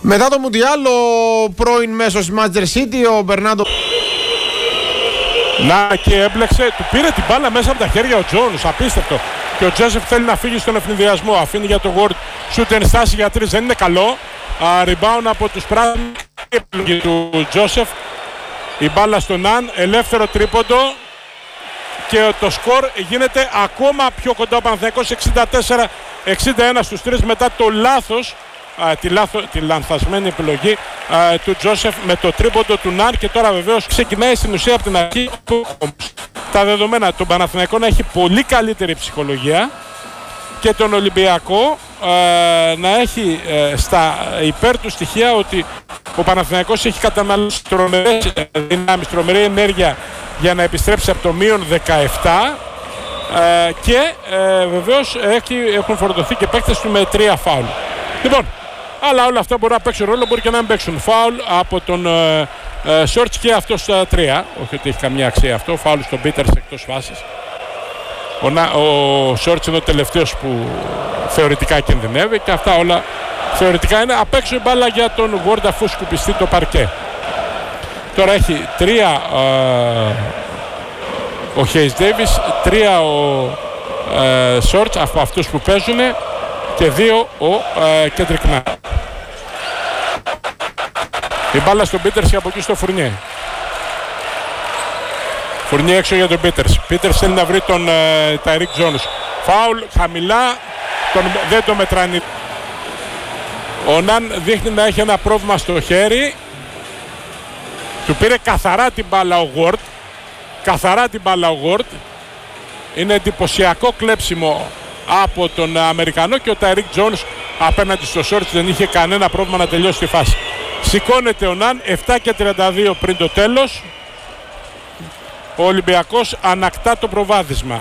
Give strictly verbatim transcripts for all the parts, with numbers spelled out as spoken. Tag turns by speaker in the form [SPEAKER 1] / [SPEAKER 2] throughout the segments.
[SPEAKER 1] Μετά το Μουντιάλ, ο πρώην μέσος Manchester City, ο Μπερνάντο.
[SPEAKER 2] Να και έμπλεξε, του πήρε την μπάλα μέσα από τα χέρια ο Τζόνς, απίστευτο. Και ο Τζόσεφ θέλει να φύγει στον ευνηδιασμό. Αφήνει για το Ward, σούτ ενστάση για τρεις, δεν είναι καλό. Rebound από τους πράσινους, επιλογή του Τζόσεφ. Η μπάλα στον Ναν, ελεύθερο τρίποντο. Και το σκορ γίνεται ακόμα πιο κοντά. Ο Παναθηναϊκός εξήντα τέσσερα εξήντα ένα στους τρεις μετά το λάθος, α, τη, λάθο, τη λανθασμένη επιλογή α, του Τζόσεφ με το τρίποντο του Ναν. Και τώρα βεβαίως ξεκινάει στην ουσία από την αρχή τα δεδομένα. Τον Παναθηναϊκό να έχει πολύ καλύτερη ψυχολογία και τον Ολυμπιακό ε, να έχει ε, στα υπέρ του στοιχεία ότι ο Παναθηναϊκός έχει καταναλώσει τρομερές δυνάμεις, τρομερή ενέργεια για να επιστρέψει από το μείον δεκαεπτά ε, και ε, βεβαίως έχει, έχουν φορτωθεί και παίκτες του με τρία φάουλ. Λοιπόν, αλλά όλα αυτά μπορεί να παίξουν ρόλο, μπορεί και να μην παίξουν. Φάουλ από τον ε, ε, Σόρτς και αυτό στα τρία, όχι ότι έχει καμία αξία αυτό, φάουλ στον Πίτερς εκτός φάσης. Ο, ο Σόρτς είναι ο τελευταίος που θεωρητικά κινδυνεύει και αυτά όλα θεωρητικά είναι. Απ' έξω η μπάλα για τον Ward αφού σκουπιστεί το παρκέ. Τώρα έχει τρία ε, ο Χέις Ντέιβις, τρία ο ε, Σόρτς από αυτούς που παίζουν και δύο ο ε, Κέντρικ Ναν. Η μπάλα στον Πίτερς και από εκεί στο Φουρνιέ. Φουρνιέ έξω για τον Πίτερς. Πίτερς θέλει να βρει τον ε, Ταϊρίκ Τζόνς. Φάουλ χαμηλά, τον, δεν το μετράνει. Ο Ναν δείχνει να έχει ένα πρόβλημα στο χέρι. Του πήρε καθαρά την μπάλα ο Ward. Καθαρά την μπάλα ο Ward. Είναι εντυπωσιακό κλέψιμο από τον Αμερικανό και ο Ταϊρίκ Τζόνς απέναντι στο Σόρτς δεν είχε κανένα πρόβλημα να τελειώσει τη φάση. Σηκώνεται ο Ναν, επτά και τριάντα δύο πριν το τέλος. Ο Ολυμπιακός ανακτά το προβάδισμα.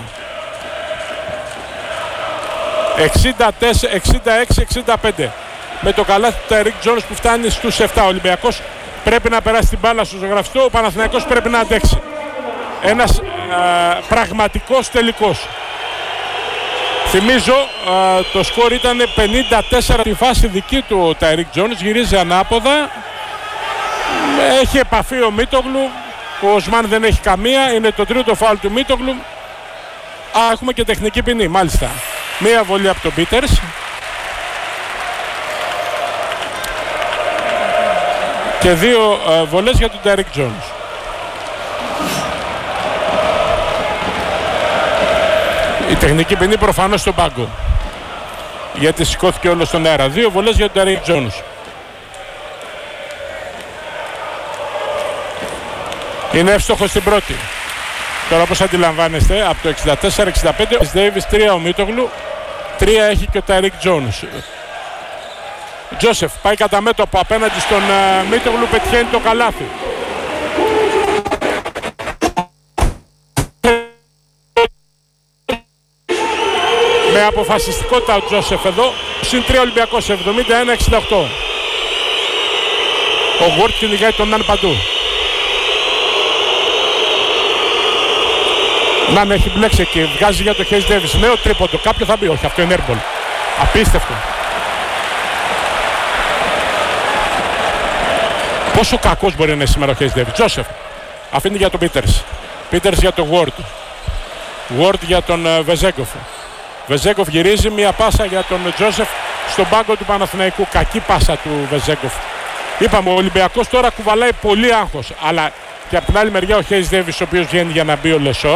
[SPEAKER 2] εξήντα έξι εξήντα πέντε με το καλάθι του Ταϊρίκ Τζόνς που φτάνει στους επτά. Ο Ολυμπιακός πρέπει να περάσει την μπάλα στο ζωγραφιστό, ο Παναθηναϊκός πρέπει να αντέξει. Ένας α, πραγματικός τελικός. Θυμίζω α, το σκορ ήταν πενήντα τέσσερα τη φάση δική του ο Ταϊρίκ Τζόνς, γυρίζει ανάποδα, έχει επαφή ο Μίτογλου, ο Οσμάν δεν έχει καμία, είναι το τρίτο φάουλ του Μίτογλου. Α, έχουμε και τεχνική ποινή, μάλιστα. Μία βολή από τον Πίτερς. Και δύο ε, βολές για τον Ταϊρίκ Τζόνς. Η τεχνική ποινή προφανώς στον πάγκο, γιατί σηκώθηκε όλο στον αέρα. Δύο βολές για τον Ταϊρίκ Τζόνς. Είναι εύστοχος στην πρώτη. Τώρα όπως αντιλαμβάνεστε από το εξήντα τέσσερα εξήντα πέντε ο Ντέιβις, τρία ο Μίτογλου, τρία έχει και ο Ταϊρίκ Τζόνς. Τζόσεφ πάει κατά μέτωπο απέναντι στον uh, Μίτογλου, πετυχαίνει το καλάθι. Με αποφασιστικότητα ο Τζόσεφ εδώ, συν τρία Ολυμπιακός, εβδομήντα ένα εξήντα οκτώ. Ο Ward κυνηγάει τον Ναν παντού. Ναν έχει μπλέξει και βγάζει για το Χέις Ντέιβις. Νέο τρίποντο, κάποιο θα μπει, όχι αυτό είναι airball. Απίστευτο. Πόσο κακός μπορεί να είναι σήμερα ο Χέις Ντέιβις. Τζόσεφ αφήνει για τον Πίτερς. Πίτερς για τον Ward. Ward για τον uh, Βεζέγκοφ. Βεζέγκοφ γυρίζει, μια πάσα για τον Τζόσεφ στον πάγκο του Παναθηναϊκού. Κακή πάσα του Βεζέγκοφ. Είπαμε, ο Ολυμπιακός τώρα κουβαλάει πολύ άγχος. Αλλά και από την άλλη μεριά ο Χέις Ντέιβις, ο οποίος βγαίνει για να μπει ο Λεσόρ.